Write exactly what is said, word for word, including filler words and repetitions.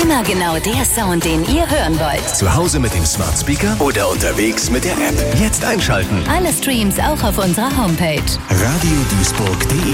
Immer genau der Sound, den ihr hören wollt. Zu Hause mit dem Smart Speaker oder unterwegs mit der App. Jetzt einschalten. Alle Streams auch auf unserer Homepage. radio duisburg punkt de